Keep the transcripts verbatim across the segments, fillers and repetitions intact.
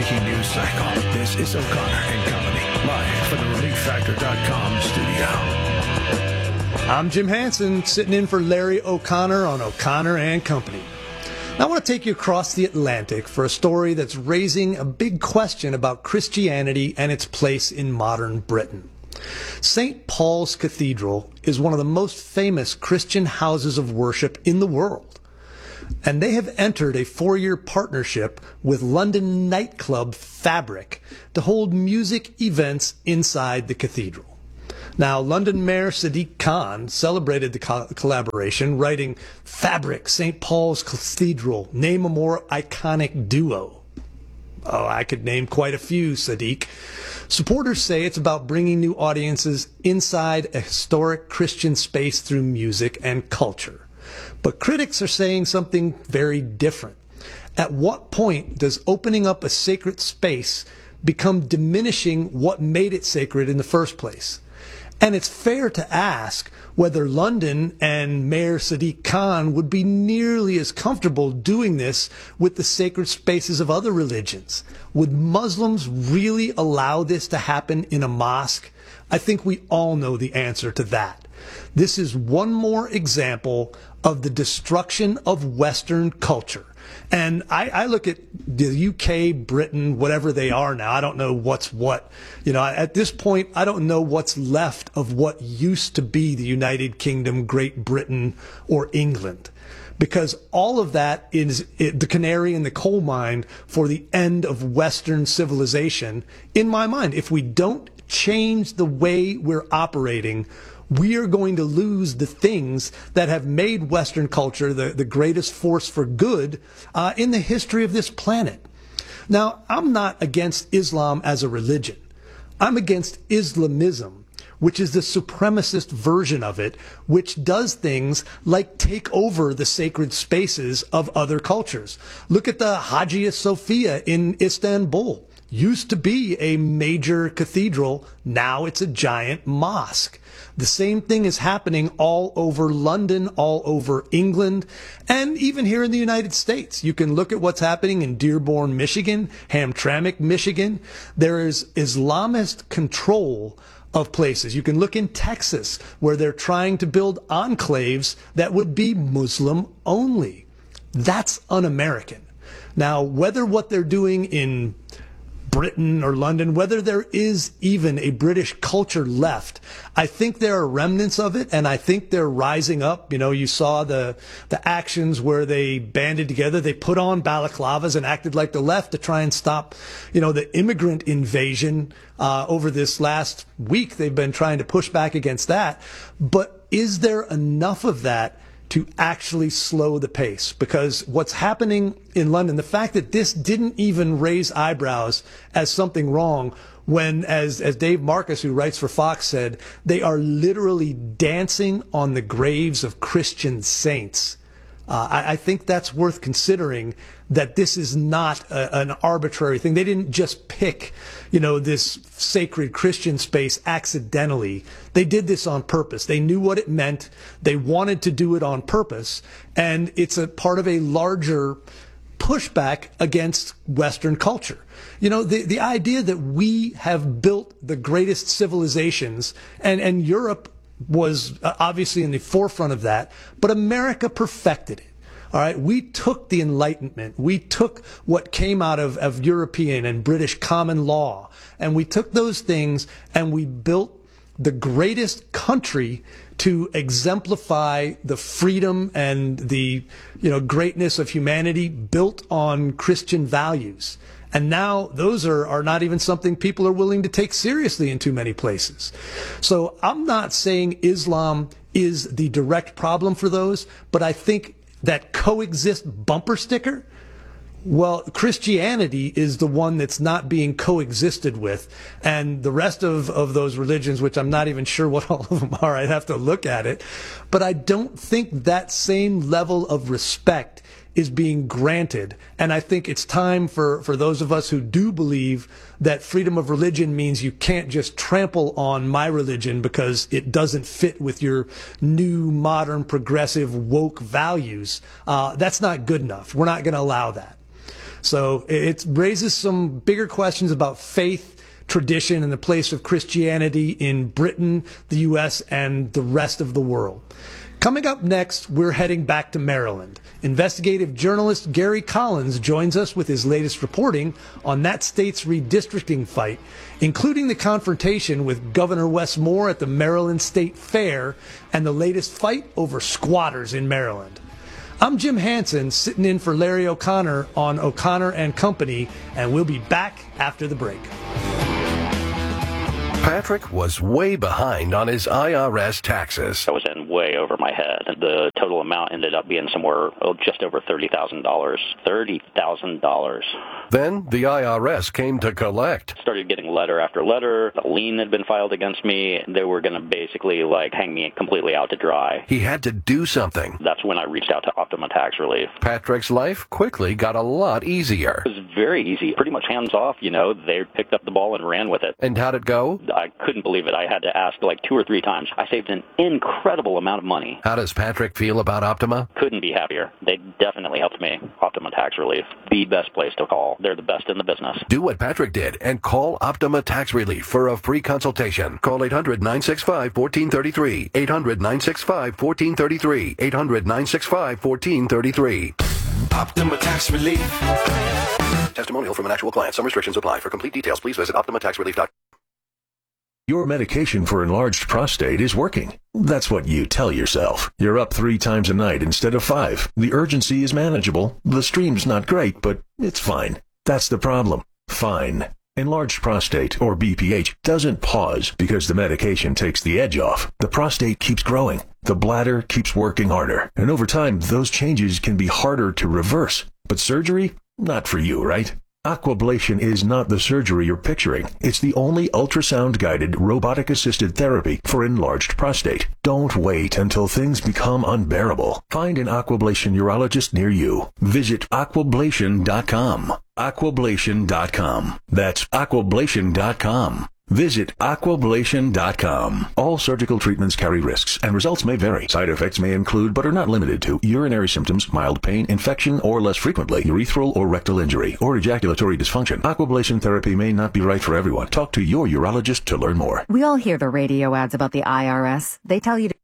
breaking news cycle. This is O'Connor and Company, live from the relief factor dot com studio. I'm Jim Hansen, sitting in for Larry O'Connor on O'Connor and Company. Now, I want to take you across the Atlantic for a story that's raising a big question about Christianity and its place in modern Britain. Saint Paul's Cathedral is one of the most famous Christian houses of worship in the world. And they have entered a four-year partnership with London nightclub Fabric to hold music events inside the cathedral. Now, London Mayor Sadiq Khan celebrated the co- collaboration, writing, "Fabric, Saint Paul's Cathedral, name a more iconic duo." Oh, I could name quite a few, Sadiq. Supporters say it's about bringing new audiences inside a historic Christian space through music and culture. But critics are saying something very different. At what point does opening up a sacred space become diminishing what made it sacred in the first place? And it's fair to ask whether London and Mayor Sadiq Khan would be nearly as comfortable doing this with the sacred spaces of other religions. Would Muslims really allow this to happen in a mosque? I think we all know the answer to that. This is one more example of the destruction of Western culture. And I, I look at the U K, Britain, whatever they are now. I don't know what's what. You know, at this point, I don't know what's left of what used to be the United Kingdom, Great Britain, or England. Because all of that is the canary in the coal mine for the end of Western civilization, in my mind. If we don't change the way we're operating, we are going to lose the things that have made Western culture the, the greatest force for good uh, in the history of this planet. Now, I'm not against Islam as a religion. I'm against Islamism, which is the supremacist version of it, which does things like take over the sacred spaces of other cultures. Look at the Hagia Sophia in Istanbul. Used to be a major cathedral, now it's a giant mosque. The same thing is happening all over London, all over England, and even here in the United States. You can look at what's happening in Dearborn, Michigan, Hamtramck, Michigan. There is Islamist control of places. You can look in Texas, where they're trying to build enclaves that would be Muslim only. That's un-American. Now, whether what they're doing in Britain or London, whether there is even a British culture left, I think there are remnants of it, and I think they're rising up. You know, you saw the the actions where they banded together, they put on balaclavas and acted like the left to try and stop, you know, the immigrant invasion uh, over this last week. They've been trying to push back against that. But is there enough of that to actually slow the pace? Because what's happening in London, the fact that this didn't even raise eyebrows as something wrong, when, as, as Dave Marcus, who writes for Fox, said, they are literally dancing on the graves of Christian saints. Uh, I, I think that's worth considering, that this is not a, an arbitrary thing. They didn't just pick, you know, this sacred Christian space accidentally. They did this on purpose. They knew what it meant. They wanted to do it on purpose. And it's a part of a larger pushback against Western culture. You know, the, the idea that we have built the greatest civilizations, and, and Europe was obviously in the forefront of that, but America perfected it. All right, we took the Enlightenment, we took what came out of, of European and British common law, and we took those things and we built the greatest country to exemplify the freedom and the, you know, greatness of humanity built on Christian values. And now those are, are not even something people are willing to take seriously in too many places. So I'm not saying Islam is the direct problem for those, but I think that coexist bumper sticker, well, Christianity is the one that's not being coexisted with. And the rest of, of those religions, which I'm not even sure what all of them are, I'd have to look at it. But I don't think that same level of respect is being granted. And I think it's time for, for those of us who do believe that freedom of religion means you can't just trample on my religion because it doesn't fit with your new, modern, progressive, woke values. Uh, that's not good enough. We're not going to allow that. So it raises some bigger questions about faith, tradition, and the place of Christianity in Britain, the U S, and the rest of the world. Coming up next, we're heading back to Maryland. Investigative journalist Gary Collins joins us with his latest reporting on that state's redistricting fight, including the confrontation with Governor Wes Moore at the Maryland State Fair and the latest fight over squatters in Maryland. I'm Jim Hansen, sitting in for Larry O'Connor on O'Connor and Company, and we'll be back after the break. Patrick was way behind on his I R S taxes. I was in way over my head. The total amount ended up being somewhere oh, just over thirty thousand dollars. thirty thousand dollars. Then the I R S came to collect. Started getting letter after letter. A lien had been filed against me. They were going to basically like hang me completely out to dry. He had to do something. That's when I reached out to Optima Tax Relief. Patrick's life quickly got a lot easier. It was very easy. Pretty much hands off, you know. They picked up the ball and ran with it. And how'd it go? I couldn't believe it. I had to ask like two or three times. I saved an incredible amount of money. How does Patrick feel about Optima? Couldn't be happier. They definitely helped me. Optima Tax Relief, the best place to call. They're the best in the business. Do what Patrick did and call Optima Tax Relief for a free consultation. Call eight hundred, nine six five, one four three three. eight hundred, nine six five, one four three three. eight hundred, nine six five, one four three three. Optima Tax Relief. Testimonial from an actual client. Some restrictions apply. For complete details, please visit optima tax relief dot com. Your medication for enlarged prostate is working. That's what you tell yourself. You're up three times a night instead of five. The urgency is manageable. The stream's not great, but it's fine. That's the problem. Fine. Enlarged prostate, or B P H, doesn't pause because the medication takes the edge off. The prostate keeps growing. The bladder keeps working harder. And over time, those changes can be harder to reverse. But surgery? Not for you, right? Aquablation is not the surgery you're picturing. It's the only ultrasound-guided, robotic-assisted therapy for enlarged prostate. Don't wait until things become unbearable. Find an Aquablation urologist near you. Visit aquablation dot com. aquablation dot com. That's aquablation dot com. Visit aquablation dot com. All surgical treatments carry risks, and results may vary. Side effects may include, but are not limited to, urinary symptoms, mild pain, infection, or less frequently, urethral or rectal injury, or ejaculatory dysfunction. Aquablation therapy may not be right for everyone. Talk to your urologist to learn more. We all hear the radio ads about the I R S. They tell you to...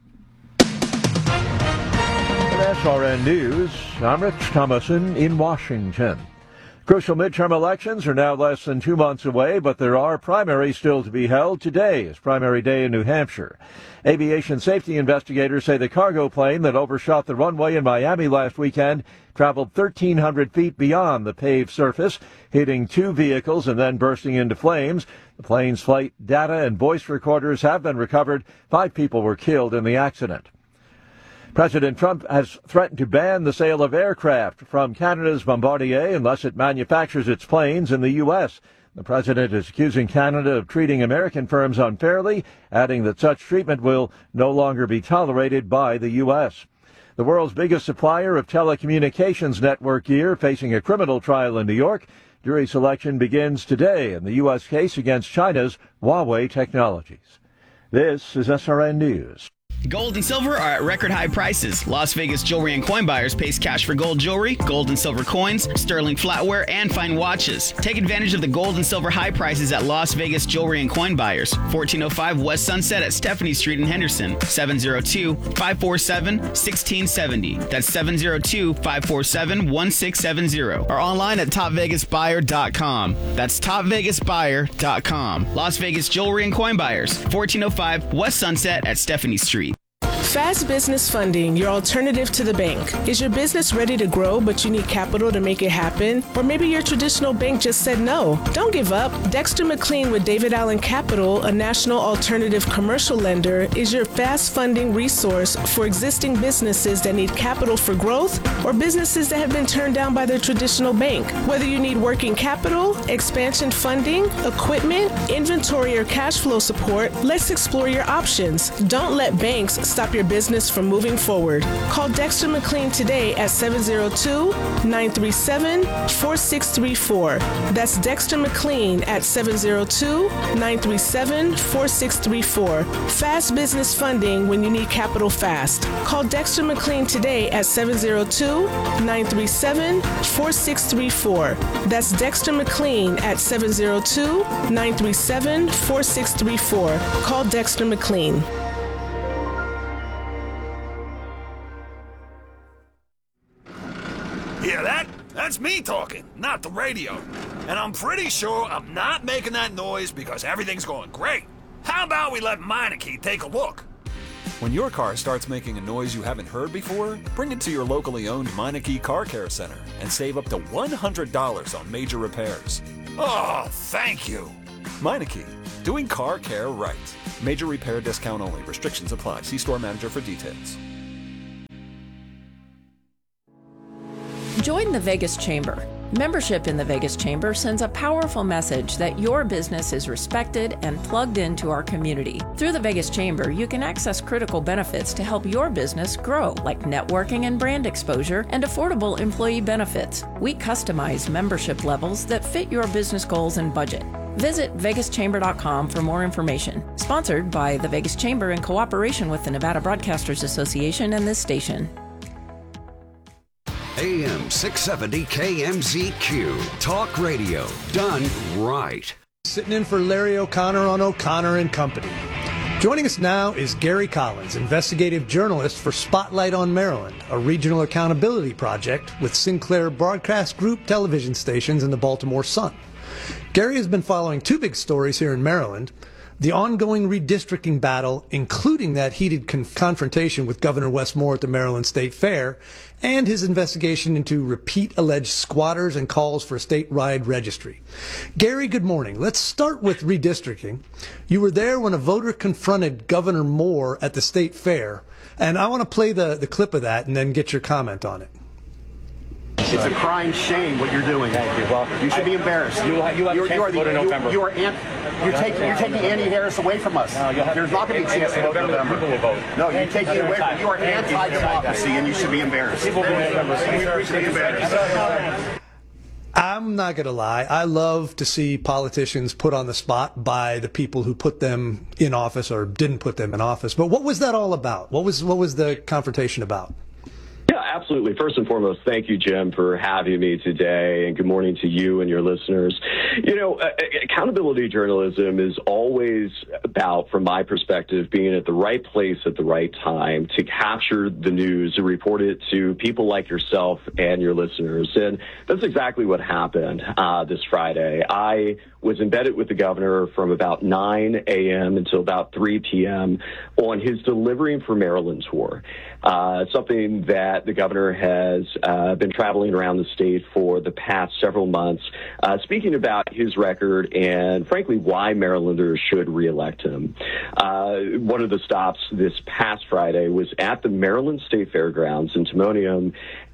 S R N News, I'm Rich Thomason in Washington. Crucial midterm elections are now less than two months away, but there are primaries still to be held. Today is primary day in New Hampshire. Aviation safety investigators say the cargo plane that overshot the runway in Miami last weekend traveled thirteen hundred feet beyond the paved surface, hitting two vehicles and then bursting into flames. The plane's flight data and voice recorders have been recovered. Five people were killed in the accident. President Trump has threatened to ban the sale of aircraft from Canada's Bombardier unless it manufactures its planes in the U S. The president is accusing Canada of treating American firms unfairly, adding that such treatment will no longer be tolerated by the U S. The world's biggest supplier of telecommunications network gear facing a criminal trial in New York. Jury selection begins today in the U S case against China's Huawei Technologies. This is S R N News. Gold and silver are at record high prices. Las Vegas Jewelry and Coin Buyers pays cash for gold jewelry, gold and silver coins, sterling flatware, and fine watches. Take advantage of the gold and silver high prices at Las Vegas Jewelry and Coin Buyers, fourteen oh five West Sunset at Stephanie Street in Henderson, seven oh two, five four seven, one six seven oh. That's seven oh two, five four seven, one six seven oh. Or online at top vegas buyer dot com. That's top vegas buyer dot com. Las Vegas Jewelry and Coin Buyers, fourteen oh five West Sunset at Stephanie Street. Fast Business Funding, your alternative to the bank. Is your business ready to grow, but you need capital to make it happen? Or maybe your traditional bank just said no. Don't give up. Dexter McLean with David Allen Capital, a national alternative commercial lender, is your fast funding resource for existing businesses that need capital for growth or businesses that have been turned down by their traditional bank. Whether you need working capital, expansion funding, equipment, inventory, or cash flow support, let's explore your options. Don't let banks stop your business from moving forward. Call Dexter McLean today at seven zero two, nine three seven, four six three four. That's Dexter McLean at seven zero two, nine three seven, four six three four. Fast business funding when you need capital fast. Call Dexter McLean today at seven zero two, nine three seven, four six three four. That's Dexter McLean at seven zero two, nine three seven, four six three four. Call Dexter McLean. Hear that? That's me talking, not the radio. And I'm pretty sure I'm not making that noise because everything's going great. How about we let Meineke take a look? When your car starts making a noise you haven't heard before, bring it to your locally owned Meineke Car Care Center and save up to one hundred dollars on major repairs. Oh, thank you. Meineke, doing car care right. Major repair discount only. Restrictions apply. See store manager for details. Join the Vegas Chamber. Membership in the Vegas Chamber sends a powerful message that your business is respected and plugged into our community. Through the Vegas Chamber, you can access critical benefits to help your business grow, like networking and brand exposure and affordable employee benefits. We customize membership levels that fit your business goals and budget. Visit vegas chamber dot com for more information. Sponsored by the Vegas Chamber in cooperation with the Nevada Broadcasters Association and this station. A M six seventy K M Z Q. Talk radio done right. Sitting in for Larry O'Connor on O'Connor and Company. Joining us now is Gary Collins, investigative journalist for Spotlight on Maryland, a regional accountability project with Sinclair Broadcast Group television stations and the Baltimore Sun. Gary has been following two big stories here in Maryland: the ongoing redistricting battle, including that heated con- confrontation with Governor Wes Moore at the Maryland State Fair, and his investigation into repeat alleged squatters and calls for a statewide registry. Gary, good morning. Let's start with redistricting. You were there when a voter confronted Governor Moore at the State Fair, and I want to play the, the clip of that and then get your comment on it. It's a crying shame what you're doing. Thank you. Well, you should I, be embarrassed. You, you have you're, a chance you are to vote in you, November. You are ant, you're, taking, you're taking Andy Harris away from us. No, have, There's not going to be a chance to vote in November. People will vote. No, you're taking it away from You are anti-democracy, and you should be embarrassed. People will vote in November. You should be embarrassed. I'm not going to lie. I love to see politicians put on the spot by the people who put them in office or didn't put them in office. But what was that all about? What was what was the confrontation about? Yeah, absolutely. First and foremost, thank you, Jim, for having me today, and good morning to you and your listeners. You know, uh, accountability journalism is always about, from my perspective, being at the right place at the right time to capture the news and report it to people like yourself and your listeners. And that's exactly what happened uh, this Friday. I was embedded with the governor from about nine a.m. until about three p.m. on his Delivering for Maryland tour, uh, something that the governor has uh, been traveling around the state for the past several months, uh, speaking about his record and, frankly, why Marylanders should reelect him. Uh, one of the stops this past Friday was at the Maryland State Fairgrounds in Timonium,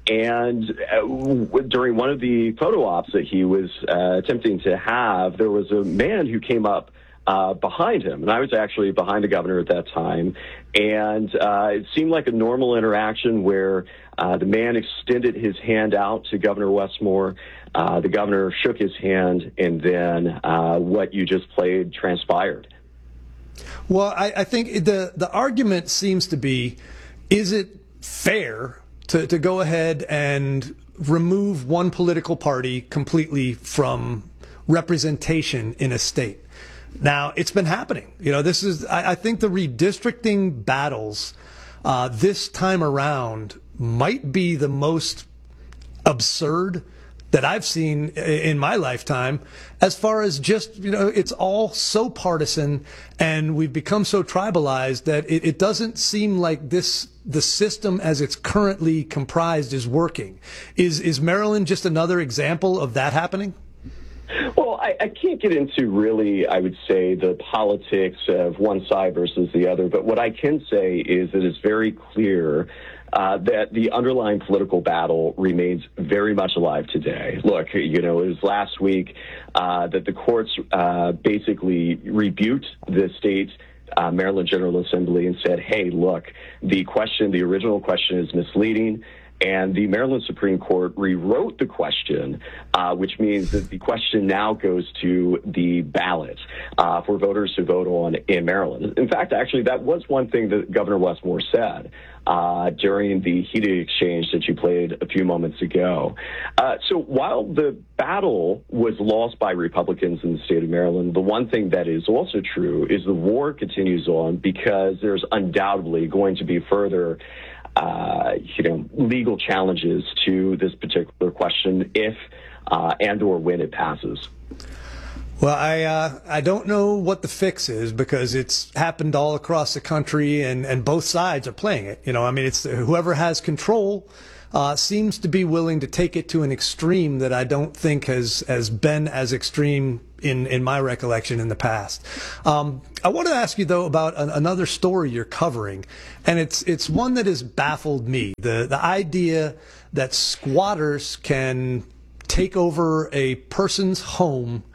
and uh, during one of the photo ops that he was uh, attempting to have, there was a man who came up Uh, behind him, and I was actually behind the governor at that time, and uh, it seemed like a normal interaction where uh, the man extended his hand out to Governor Wes Moore. Uh, the governor shook his hand, and then uh, what you just played transpired. Well, I, I think the the argument seems to be, is it fair to, to go ahead and remove one political party completely from representation in a state? Now, it's been happening. You know, this is, I, I think the redistricting battles uh, this time around might be the most absurd that I've seen in my lifetime, as far as just, you know, it's all so partisan and we've become so tribalized that it, it doesn't seem like this, the system as it's currently comprised is working. Is, is Maryland just another example of that happening? Well, I, I can't get into really, I would say, the politics of one side versus the other. But what I can say is that it's very clear uh, that the underlying political battle remains very much alive today. Look, you know, it was last week uh, that the courts uh, basically rebuked the state uh, Maryland General Assembly and said, hey, look, the question, the original question is misleading. And the Maryland Supreme Court rewrote the question, uh, which means that the question now goes to the ballot uh, for voters to vote on in Maryland. In fact, actually, that was one thing that Governor Westmore said uh, during the heated exchange that you played a few moments ago. Uh, so while the battle was lost by Republicans in the state of Maryland, the one thing that is also true is the war continues on because there's undoubtedly going to be further Uh, you know, legal challenges to this particular question if uh, and or when it passes. Well, I uh, I don't know what the fix is because it's happened all across the country and, and both sides are playing it. You know, I mean, it's whoever has control uh, seems to be willing to take it to an extreme that I don't think has, has been as extreme in, in my recollection in the past. Um, I want to ask you, though, about an, another story you're covering, and it's it's one that has baffled me. The, the idea that squatters can take over a person's home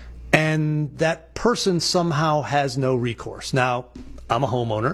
and that person somehow has no recourse. Now, I'm a homeowner,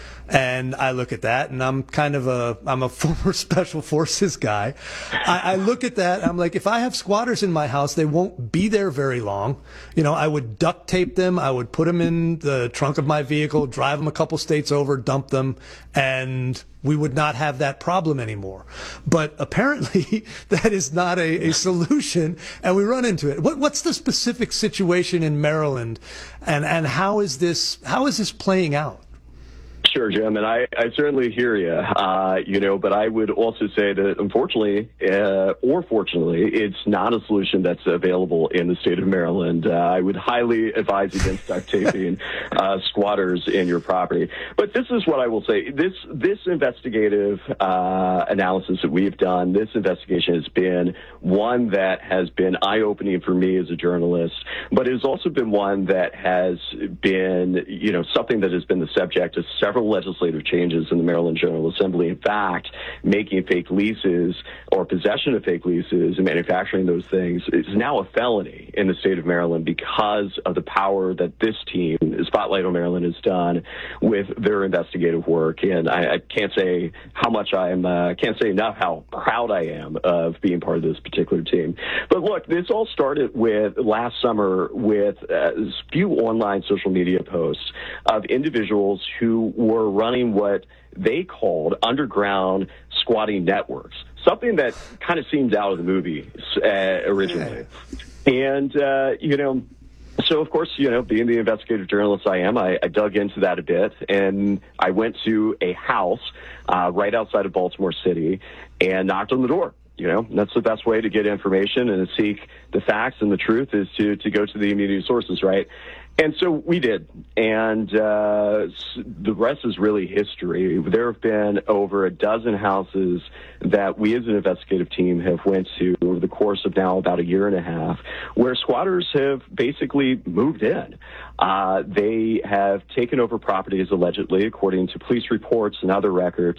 and I look at that, and I'm kind of a, I'm a former special forces guy. I, I look at that, and I'm like, if I have squatters in my house, they won't be there very long. You know, I would duct tape them, I would put them in the trunk of my vehicle, drive them a couple states over, dump them, and we would not have that problem anymore. But apparently that is not a, a solution, and we run into it. What, what's the specific situation in Maryland, and, and how is this, how is this playing out? Sure, Jim, and I, I certainly hear you, uh, you know, but I would also say that unfortunately, uh, or fortunately, it's not a solution that's available in the state of Maryland. Uh, I would highly advise against duct taping uh, squatters in your property. But this is what I will say. This, this investigative uh, analysis that we've done, this investigation has been one that has been eye-opening for me as a journalist, but it has also been one that has been, you know, something that has been the subject of several legislative changes in the Maryland General Assembly. In fact, making fake leases or possession of fake leases and manufacturing those things is now a felony in the state of Maryland because of the power that this team, Spotlight on Maryland, has done with their investigative work. And I, I can't say how much I'm, uh, can't say enough how proud I am of being part of this particular team. But look, this all started with last summer with a few online social media posts of individuals who were running what they called underground squatting networks, something that kind of seems out of the movie uh, originally. And, uh, you know, so, of course, you know, being the investigative journalist I am, I, I dug into that a bit, and I went to a house uh, right outside of Baltimore City and knocked on the door. You know, that's the best way to get information and to seek the facts and the truth is to, to go to the immediate sources, right? And so we did, and uh, the rest is really history. There have been over a dozen houses that we as an investigative team have went to over the course of now about a year and a half, where squatters have basically moved in. Uh, they have taken over properties, allegedly, according to police reports and other records,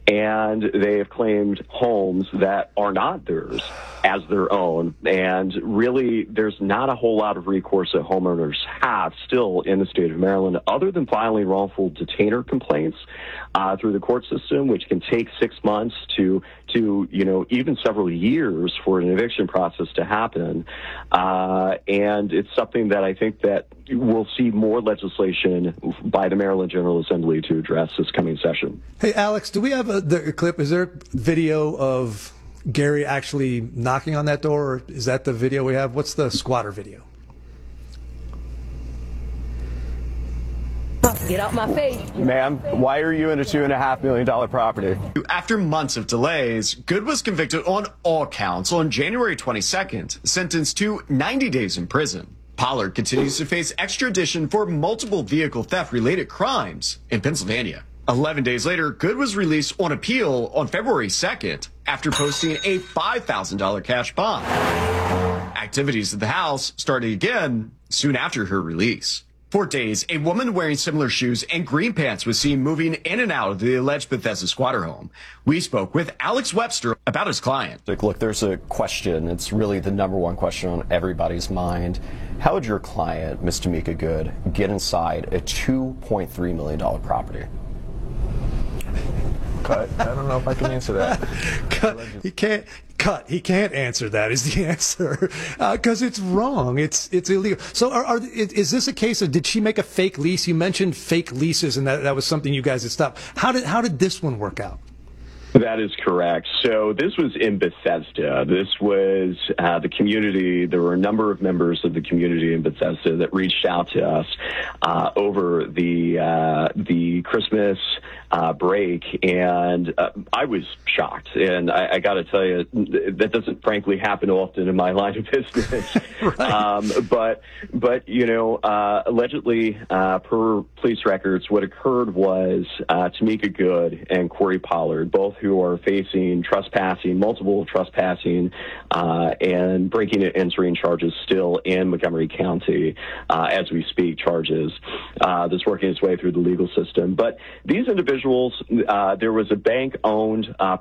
and they have claimed homes that are not theirs as their own. And really, there's not a whole lot of recourse that homeowners have still in the state of Maryland, other than filing wrongful detainer complaints uh, through the court system, which can take six months to, to you know, even several years for an eviction process to happen. Uh, and it's something that I think that we'll see more legislation by the Maryland General Assembly to address this coming session. Hey, Alex, do we have a, the clip? Is there video of Gary actually knocking on that door, or is that the video we have? What's the squatter video? Get out my face. Ma'am, why are you in a two and a half million dollar property? After months of delays, Good was convicted on all counts on January twenty-second, sentenced to ninety days in prison. Pollard continues to face extradition for multiple vehicle theft related crimes in Pennsylvania. Eleven days later, Good was released on appeal on February second after posting a five thousand dollars cash bond. Activities at the house started again soon after her release. For days, a woman wearing similar shoes and green pants was seen moving in and out of the alleged Bethesda squatter home. We spoke with Alex Webster about his client. Look, there's a question. It's really the number one question on everybody's mind. How would your client, Miss Tamika Good, get inside a two point three million dollars property? Cut. I don't know if I can answer that. Cut. He can't. Cut. He can't answer that. Is the answer because uh, it's wrong. It's it's illegal. So, are, are is this a case of did she make a fake lease? You mentioned fake leases, and that that was something you guys had stopped. How did how did this one work out? That is correct. So this was in Bethesda. This was uh, the community. There were a number of members of the community in Bethesda that reached out to us uh, over the uh, the Christmas uh, break, and uh, I was shocked. And I, I got to tell you, that doesn't frankly happen often in my line of business. Right. um, but but you know, uh, allegedly, uh, per police records, what occurred was uh, Tamika Good and Corey Pollard, both who are facing trespassing, multiple trespassing, uh, and breaking and entering charges still in Montgomery County uh, as we speak, charges. Uh, that's working its way through the legal system. But these individuals, uh, there was a bank-owned uh,